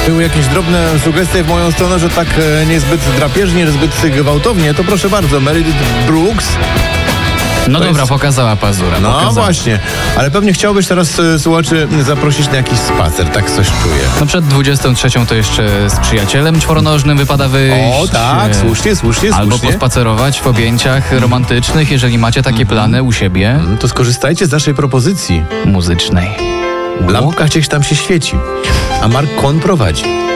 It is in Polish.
Były jakieś drobne sugestie w moją stronę, że tak niezbyt drapieżnie, niezbyt gwałtownie, to proszę bardzo, Meredith Brooks. No To dobra, jest- pokazała pazura. No pokazała. właśnie, ale pewnie chciałbyś teraz słuchaczy zaprosić na jakiś spacer, tak coś czuję. No przed 23 to jeszcze z przyjacielem czworonożnym wypada wyjść. O tak, słusznie. Albo pospacerować w objęciach romantycznych, jeżeli macie takie plany u siebie. To skorzystajcie z naszej propozycji. Muzycznej. Lampka gdzieś tam się świeci, a Mark Cohn prowadzi.